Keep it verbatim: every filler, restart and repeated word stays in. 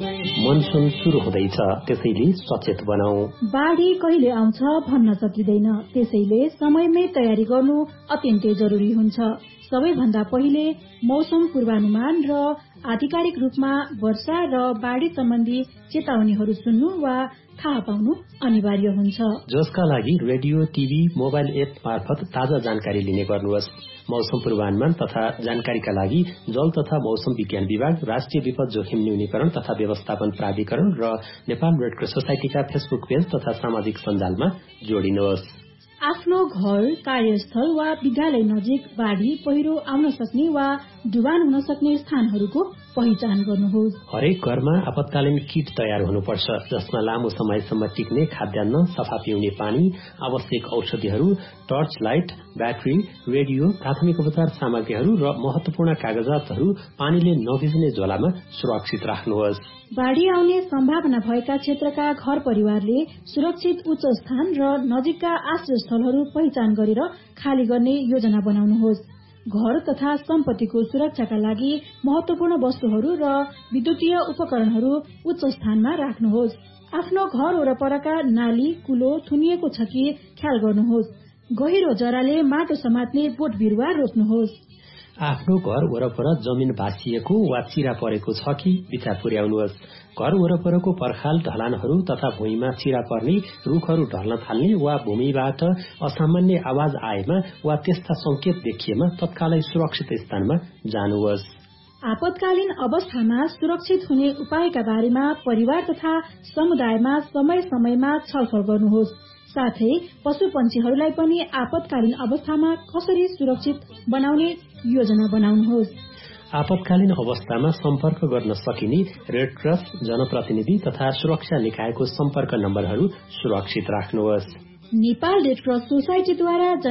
Monsoon सुरु हुँदैछ, त्यसैले सचेत बनाऊ। बाढी कहिले आउँछ भन्न सकिँदैन, त्यसैले समयमै तयारी गर्नु अत्यन्तै जरुरी हुन्छ। सबैभन्दा पहिले मौसम पूर्वानुमान र आधिकारिक रूपमा वर्षा र बाढी सम्बन्धी चेतावनीहरू सुन्नु वा थाहा पाउनु अनिवार्य हुन्छ, जसका लागि रेडियो, टिभी, मोबाइल एप मार्फत ताजा जानकारी लिने गर्नुहोस्। मौसम पूर्वानुमान तथा जानकारीका लागि जल तथा मौसम विज्ञान विभाग, राष्ट्रिय विपद जोखिम न्यूनीकरण तथा व्यवस्थापन प्राधिकरण र नेपाल रेडक्रस सोसाइटीका फेसबुक पेज तथा सामाजिक सञ्जालमा जोडिनुहोस्। आफ्नो घर, कार्यस्थल वा विद्यालय नजिक बाढी, पहिरो आउन सक्ने वा डुबान हुन सक्ने स्थानहरूको पहिचान गर्नुहोस्। हरेक घरमा आपतकालीन किट तयार हुनुपर्छ, जसमा लामो समयसम्म टिक्ने खाद्यान्न, सफा पिउने पानी, आवश्यक औषधिहरू, टर्च लाइट, ब्याट्री, रेडियो, प्राथमिक उपचार सामग्रीहरू र महत्वपूर्ण कागजातहरू पानीले नभिज्ने झोलामा सुरक्षित राख्नुहोस्। बाढी आउने सम्भावना भएका क्षेत्रका घर परिवारले सुरक्षित उच्च स्थान र नजिकका आश्रय स्थलहरू पहिचान गरेर खाली गर्ने योजना बनाउनुहोस्। घर तथा सम्पत्तिको सुरक्षाका लागि महत्वपूर्ण वस्तुहरू र विद्युतीय उपकरणहरू उच्च स्थानमा राख्नुहोस्। आफ्नो घर वरपरका नाली, कुलो थुनिएको छ कि ख्याल गर्नुहोस्। गहिरो जराले माटो समात्ने बोट बिरुवा रोप्नुहोस्। आफ्नो घर वरपर जमिन भाँसिएको वा चिरा परेको छ कि विचार पुर्याउनुहोस्। घर वरपरको पर्खाल, ढलानहरू तथा भुइँमा चिरा पर्ने, रुखहरू ढल्न थाल्ने वा भूमिबाट असामान्य आवाज आएमा वा त्यस्ता संकेत देखिएमा तत्कालै सुरक्षित स्थानमा जानुहोस्। आपतकालीन अवस्थामा सुरक्षित हुने उपायका बारेमा परिवार तथा समुदायमा समय समयमा छलफल गर्नुहोस्। साथै पशु पन्छीहरूलाई पनि आपतकालीन अवस्थामा कसरी सुरक्षित बनाउने योजना बनाउनुहोस्। आपतकालीन अवस्थामा सम्पर्क गर्न सकिने रेडक्रस, जनप्रतिनिधि तथा सुरक्षा निकायको सम्पर्क नम्बरहरू सुरक्षित राख्नुहोस्। नेपाल रेडक्रस सोसाइटीद्वारा